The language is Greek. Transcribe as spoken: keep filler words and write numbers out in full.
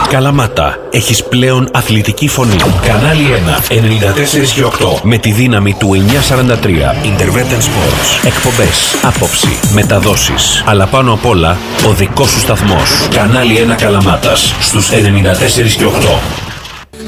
Καλαμάτα, έχεις πλέον αθλητική φωνή. Κανάλι ένα, ενενήντα τέσσερα και οκτώ. Με τη δύναμη του εννιακόσια σαράντα τρία. Intervention Sports. Εκπομπές, άποψη, μεταδόσεις. Αλλά πάνω απ' όλα, ο δικός σου σταθμός. Κανάλι ένα Καλαμάτας, στους ενενήντα τέσσερα και οκτώ.